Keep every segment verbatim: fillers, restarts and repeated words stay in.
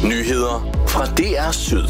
Nyheder fra D R Syd.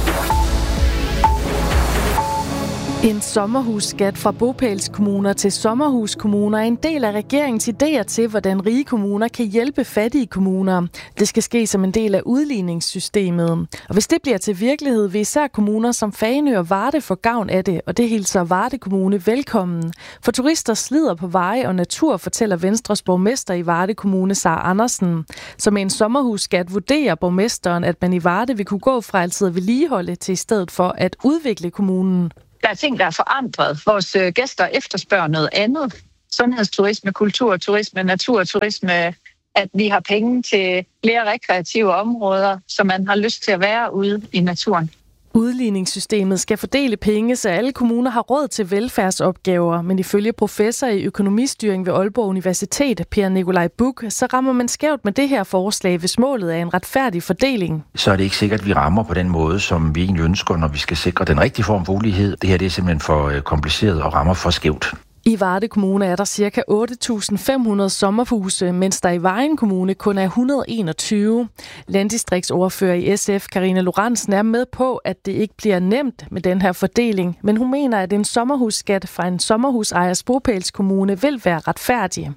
En sommerhusskat fra bopælskommuner til sommerhuskommuner er en del af regeringens idéer til, hvordan rige kommuner kan hjælpe fattige kommuner. Det skal ske som en del af udligningssystemet. Og hvis det bliver til virkelighed, vil især kommuner som Fanø og Varde få gavn af det, og det hilser Varde Kommune velkommen. For turister slider på veje og natur, fortæller Venstres borgmester i Varde Kommune, Sara Andersen. Så med en sommerhusskat vurderer borgmesteren, at man i Varde vil kunne gå fra altid at vedligeholde til i stedet for at udvikle kommunen. Der er ting, der er forandret. Vores gæster efterspørger noget andet. Sundhedsturisme, kulturturisme, naturturisme. At vi har penge til flere rekreative områder, så man har lyst til at være ude i naturen. Udligningssystemet skal fordele penge, så alle kommuner har råd til velfærdsopgaver, men ifølge professor i økonomistyring ved Aalborg Universitet, Per Nikolaj Buch, så rammer man skævt med det her forslag, hvis målet er en retfærdig fordeling. Så er det ikke sikkert, at vi rammer på den måde, som vi egentlig ønsker, når vi skal sikre den rigtige form for ulighed. Det her det er simpelthen for kompliceret og rammer for skævt. I Varde Kommune er der ca. otte tusind fem hundrede sommerhuse, mens der i Vejen Kommune kun er et hundrede og enogtyve. Landdistriktsordfører i S F, Karina Lorentzen, er med på, at det ikke bliver nemt med den her fordeling, men hun mener, at en sommerhusskat fra en sommerhusejers bopælskommune vil være retfærdig.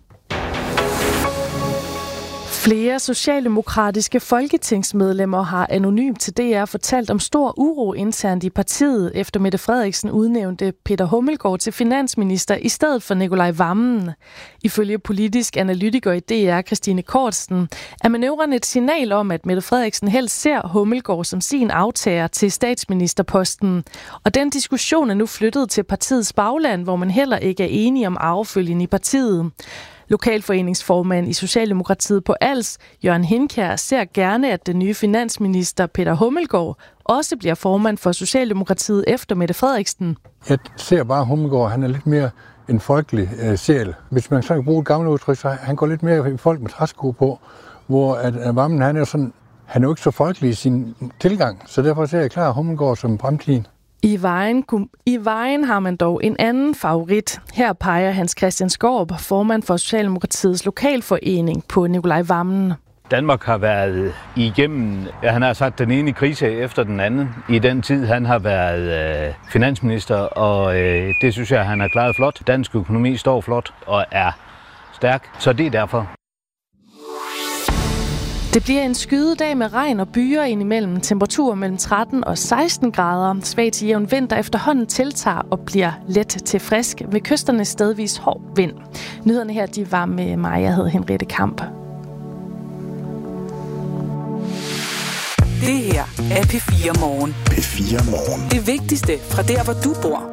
Flere socialdemokratiske folketingsmedlemmer har anonymt til D R fortalt om stor uro internt i partiet, efter Mette Frederiksen udnævnte Peter Hummelgaard til finansminister i stedet for Nicolai Wammen. Ifølge politisk analytiker i D R, Christine Kortsen, er manøvren et signal om, at Mette Frederiksen helst ser Hummelgaard som sin aftager til statsministerposten. Og den diskussion er nu flyttet til partiets bagland, hvor man heller ikke er enige om arvefølgen i partiet. Lokalforeningsformand i Socialdemokratiet på Als, Jørgen Hinkjær, ser gerne, at den nye finansminister Peter Hummelgaard også bliver formand for Socialdemokratiet efter Mette Frederiksen. Jeg ser bare Hummelgaard, han er lidt mere en folkelig øh, sjæl. Hvis man så kan bruge et gammelt udtryk, så han går lidt mere i folk med træsko på, hvor at, at Wammen, han er sådan, han er jo ikke så folkelig i sin tilgang, så derfor ser jeg klar Hummelgaard som fremtiden. I Vejen, I Vejen har man dog en anden favorit. Her peger Hans Christian Skaarup, formand for Socialdemokratiets lokalforening, på Nicolai Wammen. Danmark har været igennem, ja, han har sagt, den ene krise efter den anden. I den tid, han har været øh, finansminister, og øh, det synes jeg, han har klaret flot. Dansk økonomi står flot og er stærk, så det er derfor. Det bliver en skydedag med regn og byer indimellem. Temperaturer mellem tretten og seksten grader. Svag til jævn vind, der efterhånden tiltager og bliver let til frisk. Ved kysterne stedvis hård vind. Nyhederne her, de var med mig. Jeg hedder Henriette Kamp. Det her er P fire Morgen. P fire Morgen. Det vigtigste fra der, hvor du bor.